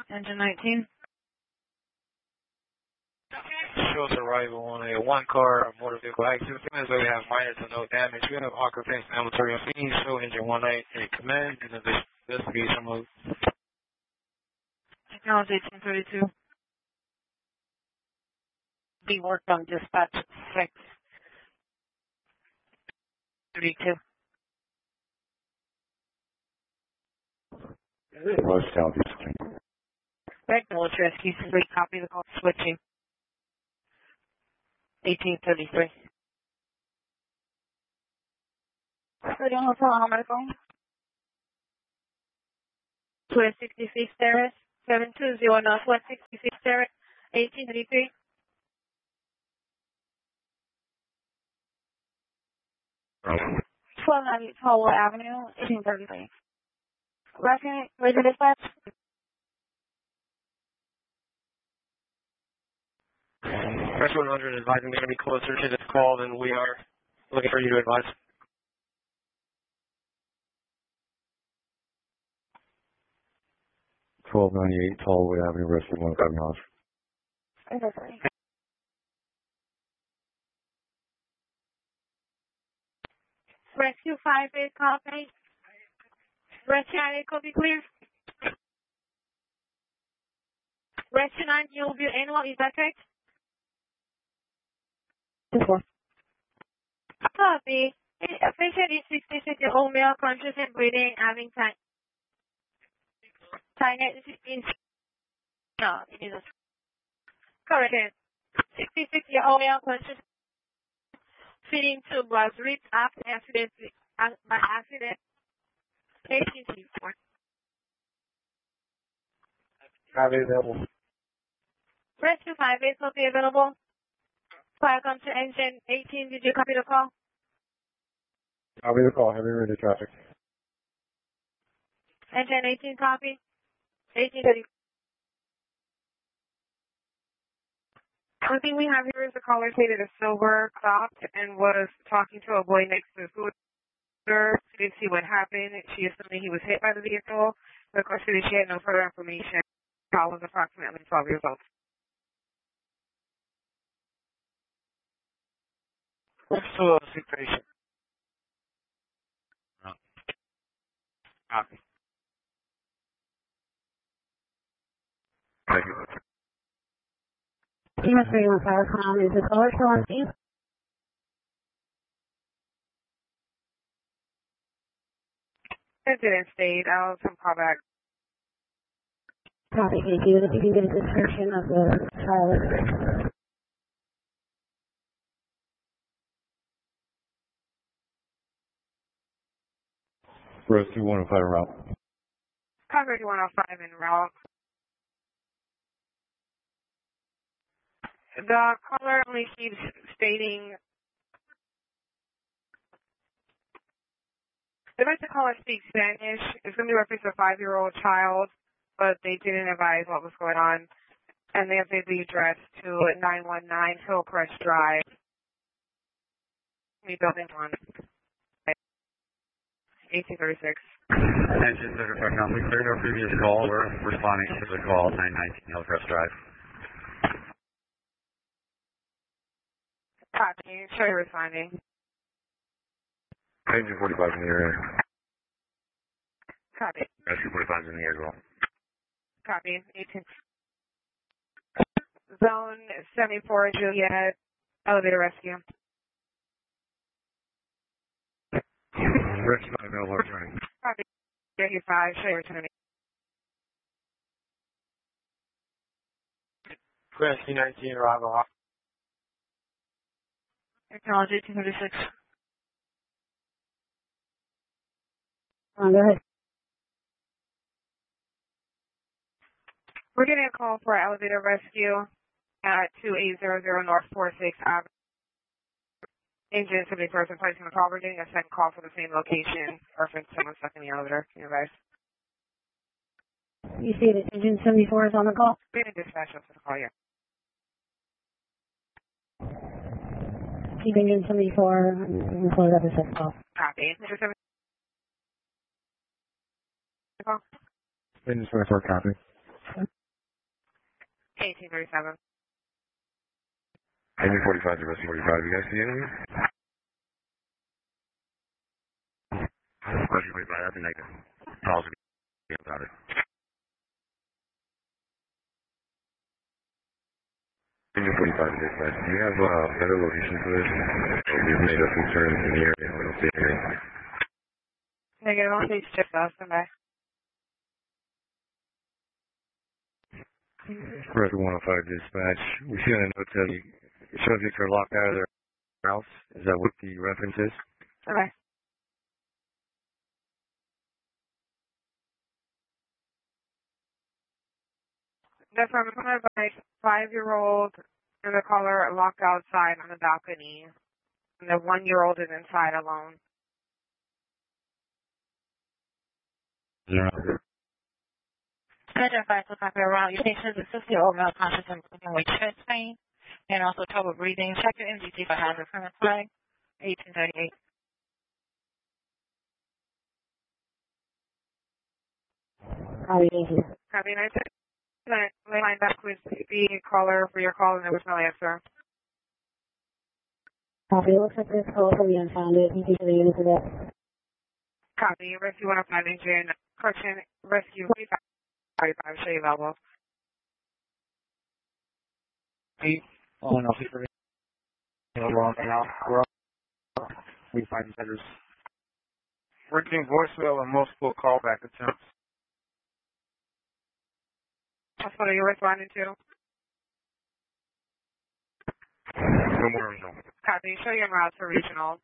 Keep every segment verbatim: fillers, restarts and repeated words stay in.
Engine nineteen. Shows arrival on a one-car motor vehicle accident. So we have minor to no damage. We have occupants ambulatory on scene. Show engine one eight in command and investigation mode. Technology eighteen thirty-two. Be worked on dispatch six thirty-two. Los County. Technology rescue three. Copy the call. Switching. eighteen thirty-three. Radio Hotel Medical. West sixty-six Terrace, seven two zero Northwest sixty-six Terrace, eighteen thirty-three. twelve ninety Tower Avenue, eighteen thirty-three. Resident, radio dispatch. Press one hundred advising we're going to be closer to this call than we are. Looking for you to advise. twelve ninety-eight Tallwood Avenue, Rescue one five miles. Okay, sorry. Rescue five eight copy. Rescue nine copy clear. Rescue nine, you'll be annual, is that correct? Copy. Patient is sixty-six year old male, conscious and breathing, having time. Sinus is no, it is correct. sixty-six year old male, conscious, feeding tube was ripped after accident by accident. eighteen thirty-four. Copy available. Rescue five eight will be available. Welcome to engine eighteen. Did you copy the call? Copy the call. Heavy radio traffic. Engine eighteen copy. eighteen thirty. One thing we have here is the caller stated a silver stopped and was talking to a boy next to the scooter. She didn't see what happened. She assumed he was hit by the vehicle. But of course, she had no further information. The call was approximately twelve years old. Next to a sick patient. Oh. Copy. Thank you. Team three one five, com, is the caller still on scene? It didn't state. I'll come call back. Copy, thank you. If you can get a description of the child. Rescue one oh five route. Coverage one oh five in route. The caller only keeps stating, the rest of the caller speaks Spanish. It's going to be referenced to a five-year-old child, but they didn't advise what was going on. And they updated the address to nine one nine Hillcrest Drive. We building one. eighteen thirty-six. Engine thirty-five, now we cleared our previous call. We're responding to the call, nine nineteen Hillcrest Drive. Copy. Show you responding. Engine forty-five in the area. Copy. Rescue forty-five is in the air as well. Copy. eighteen. Zone seventy-four, Juliet, elevator rescue. Rescue five available returning. Copy. thirty-five, show you returning. Rescue nineteen, arrival. Technology two thirty-six. Oh, go ahead. We're getting a call for elevator rescue at two eight zero zero North forty-sixth Avenue. Engine seventy-first and placing the call. We're getting a second call for the same location. Reference someone stuck in the elevator. Can you advise? You see that engine seventy-four is on the call? We're going to dispatch us to the call, yeah. Keep engine seventy-four and close up the second call. Copy. Engine seventy-four. Engine twenty-four, copy. eighteen thirty-seven. Engine forty-five to rescue forty-five. You guys see anything? Rescue forty-five, that's a negative. Calls about it. Engine forty-five to dispatch. Do you have uh, better location for this? We've made a concern in the area. We don't see anything. Negative, I'll please check us. Bye. Rescue one oh five dispatch. We see on a note that the subjects are locked out of their house. Is that what the reference is? Okay. That's from a five-year-old and the caller locked outside on the balcony. And the one-year-old is inside alone. Yeah. Schedule five to five around your patient's associate or malconscious and breathing with chest pain and also trouble breathing. Check your M G T for hazard permit flag, eighteen thirty-eight. Copy, thank you. Copy, and I said, line back with the caller for your call and there was no answer. Copy, it looks like this call from the unfounded. Thank you for the unit for that. Copy, rescue one oh five engine, correction, rescue forty-five, forty-five, show you available. Eight, on I'll see for me. We're on now. We're on. We find headers. We're getting voicemail and multiple callback attempts. That's what are you responding to? Memorial. Copy, show you en route to regional.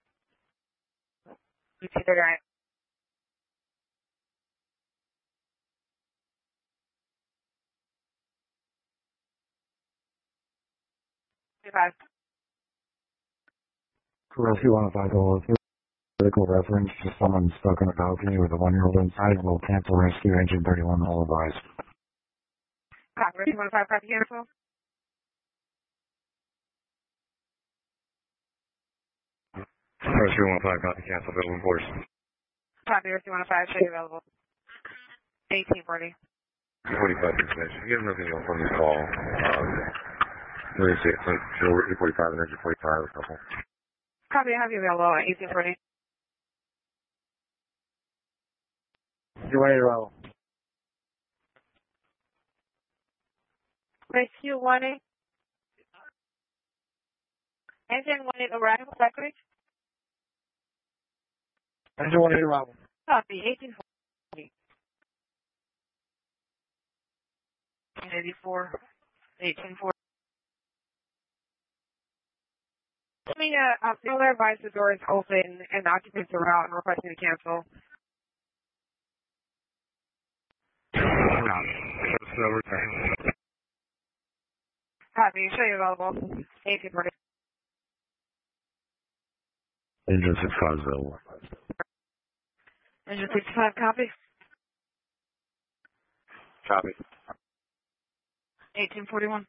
You see the right. Five. Rescue one oh five will critical reference to someone stuck on a balcony with a one-year-old inside. Will cancel rescue engine thirty-one all advised. Copy, rescue one oh five, copy, cancel. Rescue one oh five, copy, cancel, building force. Copy, rescue one oh five, show you available. eighteen forty. forty-five dispatch. We have nothing else on this call. Um, let me see. So eight forty-five and engine forty-five or something. Copy, I have you available at eighteen forty. You're ready to roll. Rescue one eight. Engine one eight arrival, is that correct? Engine one eight arrival. Copy, eighteen forty. eighty-four, eighteen forty. Let me, uh, uh, caller advise the door is open and the occupants are out and requesting to cancel. Copy, show you available. eighteen forty. Engine six five available. Engine sixty-five, copy. Copy. eighteen forty-one.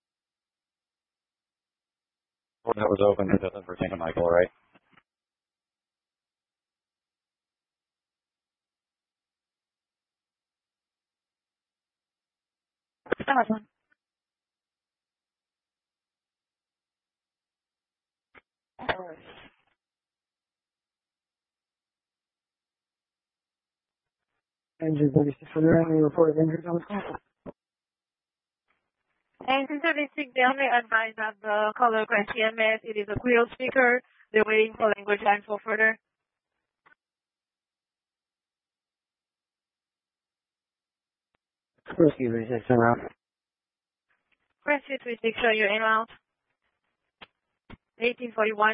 That was open for Saint Michael, right? Seven. Engine thirty-six, are there any reported injuries on the call? Engine thirty-six, they only advise that the caller can T M S. It is a Creole speaker. They're waiting for language line for further. Rescue three six, en route. Rescue three six, show your in out. eighteen forty-one.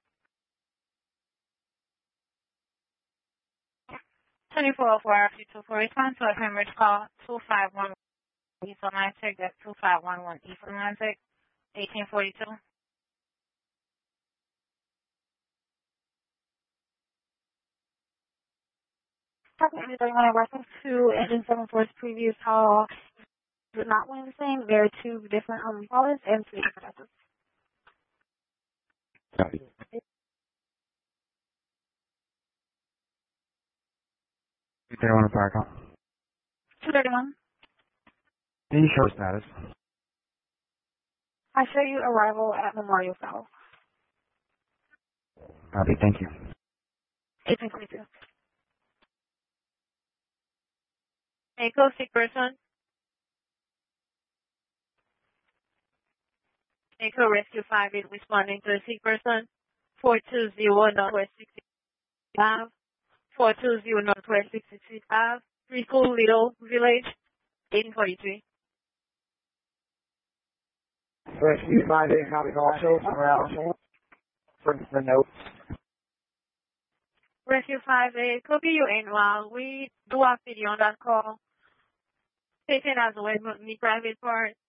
twenty-four oh four, R F two four, response to a hemorrhage call two five one one E for nine six, that's two five one one E for nine six, eighteen forty-two. Approximately thirty-one reference to engine seven four's previous call. Did not win the same. There are two different um callers and three different addresses. Copy. They want a fire call. two thirty-one. Can you show status? I show you arrival at Memorial South. Copy, thank you. eighteen forty-two. Echo, sick person. Echo Rescue five eight responding to a sick person. four two zero Northwest sixty-five. four two zero Northwest sixty-five. Three Cool Little Village. eighteen forty-three. Rescue five eight, copy call, show somewhere else. For the notes. Rescue five eight, copy you in while we do our video on that call. Patient has a web me private part.